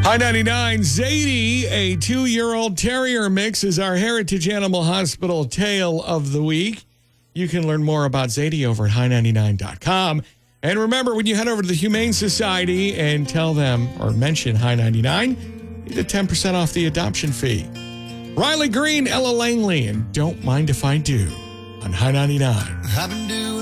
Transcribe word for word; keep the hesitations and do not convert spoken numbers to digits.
High ninety-nine, Zadie, a two-year-old terrier mix, is our Heritage Animal Hospital tale of the week. You can learn more about Zadie over at high ninety-nine dot com. And remember, when you head over to the Humane Society and tell them or mention High ninety-nine, you get ten percent off the adoption fee. Riley Green, Ella Langley, and Don't Mind If I Do on High ninety-nine.